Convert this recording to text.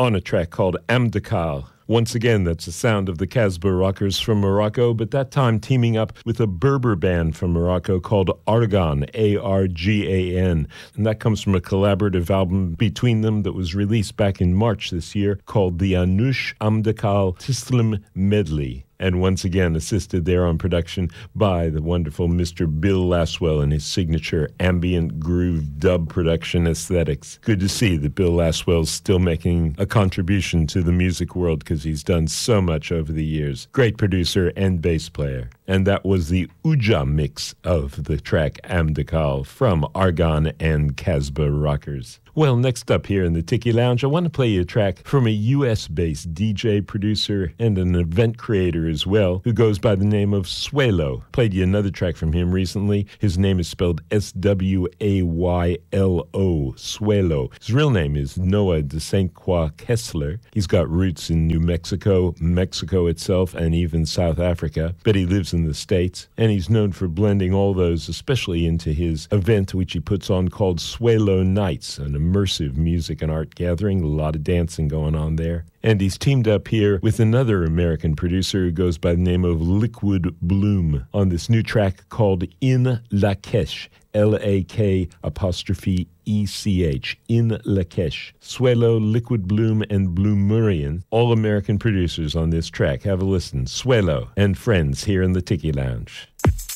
on a track called Amdakal. Once again, that's the sound of the Casbah Rockers from Morocco, but that time teaming up with a Berber band from Morocco called Argan, A-R-G-A-N. And that comes from a collaborative album between them that was released back in March this year called the Anush Amdakal Tislim Medley. And once again, assisted there on production by the wonderful Mr. Bill Laswell and his signature ambient groove dub production aesthetics. Good to see that Bill Laswell's still making a contribution to the music world because he's done so much over the years. Great producer and bass player. And that was the Uja mix of the track Amdakal from Argan and Casbah Rockers. Well, next up here in the Tiki Lounge, I want to play you a track from a U.S.-based DJ, producer, and an event creator as well, who goes by the name of Swaylo. Played you another track from him recently. His name is spelled S-W-A-Y-L-O, Swaylo. His real name is Noah de St. Croix Kessler. He's got roots in New Mexico, Mexico itself, and even South Africa, but he lives in the States, and he's known for blending all those, especially into his event, which he puts on called Swaylo Nights, an immersive music and art gathering, a lot of dancing going on there. And he's teamed up here with another American producer who goes by the name of Liquid Bloom on this new track called In Lakesh, L-A-K''ECH, In Lakesh. Swaylo, Liquid Bloom, and Bloomurian, all American producers on this track. Have a listen. Swaylo and friends here in the Tiki Lounge.